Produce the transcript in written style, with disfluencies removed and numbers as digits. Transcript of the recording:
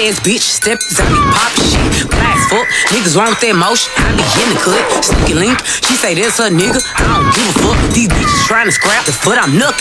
ass bitch, step out me pop shit. Glass fuck, niggas wrong with that motion. I be in the cut, sneaky link. She say that's her nigga, I don't give a fuck. These bitches trying to scrap the foot I'm knucking.